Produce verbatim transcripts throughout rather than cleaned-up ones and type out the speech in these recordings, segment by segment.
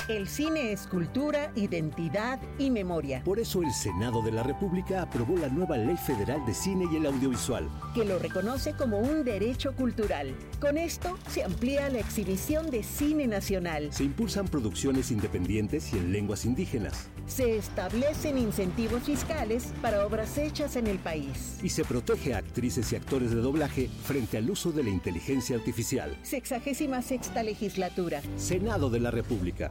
El cine es cultura, identidad y memoria. Por eso el Senado de la República aprobó la nueva Ley Federal de Cine y el Audiovisual, que lo reconoce como un derecho cultural. Con esto se amplía la exhibición de cine nacional. Se impulsan producciones independientes y en lenguas indígenas. Se establecen incentivos fiscales para obras hechas en el país. Y se protege a actrices y actores de doblaje frente al uso de la inteligencia artificial. Sexagésima sexta legislatura. Senado de la República.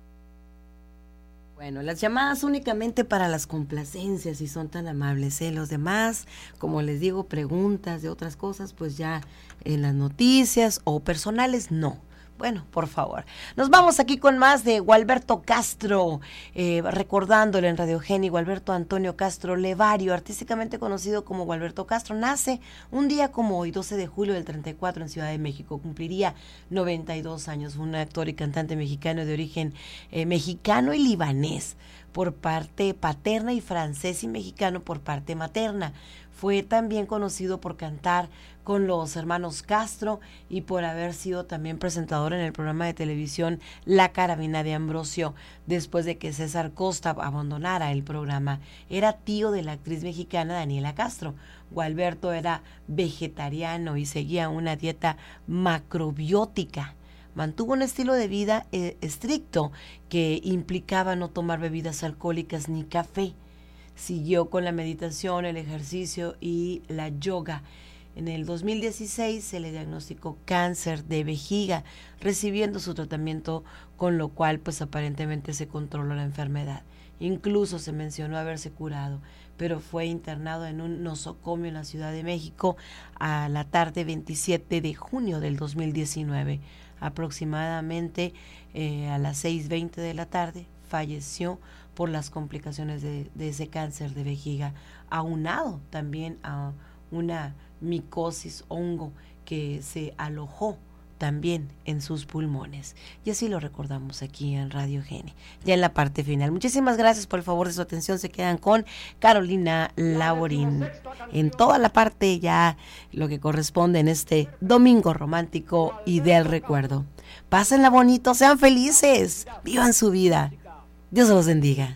Bueno, las llamadas únicamente para las complacencias, si son tan amables, ¿eh? Los demás, como les digo, preguntas de otras cosas, pues ya en las noticias o personales, no. Bueno, por favor. Nos vamos aquí con más de Gualberto Castro, eh, recordándole en Radio Geni, Gualberto Antonio Castro Levario, artísticamente conocido como Gualberto Castro, nace un día como hoy, doce de julio del treinta y cuatro en Ciudad de México, cumpliría noventa y dos años, un actor y cantante mexicano de origen eh, mexicano y libanés por parte paterna y francés y mexicano por parte materna. Fue también conocido por cantar con los hermanos Castro y por haber sido también presentador en el programa de televisión La Carabina de Ambrosio, después de que César Costa abandonara el programa. Era tío de la actriz mexicana Daniela Castro. Gualberto era vegetariano y seguía una dieta macrobiótica. Mantuvo un estilo de vida eh, estricto que implicaba no tomar bebidas alcohólicas ni café. Siguió con la meditación, el ejercicio y la yoga. En el dos mil dieciséis se le diagnosticó cáncer de vejiga, recibiendo su tratamiento, con lo cual pues aparentemente se controló la enfermedad. Incluso se mencionó haberse curado, pero fue internado en un nosocomio en la Ciudad de México a la tarde veintisiete de junio del dos mil diecinueve. Aproximadamente eh, a las seis veinte de la tarde falleció por las complicaciones de, de ese cáncer de vejiga, aunado también a una micosis, hongo, que se alojó también en sus pulmones. Y así lo recordamos aquí en Radio Geni, ya en la parte final. Muchísimas gracias por el favor de su atención. Se quedan con Carolina Laborín en toda la parte ya lo que corresponde en este domingo romántico y del recuerdo. Pásenla bonito, sean felices, vivan su vida. Dios los bendiga.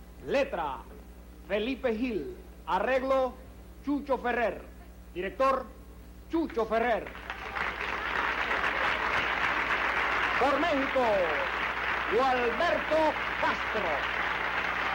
Letra, Felipe Gil. Arreglo, Chucho Ferrer. Director, Chucho Ferrer. Por México, Gualberto Castro.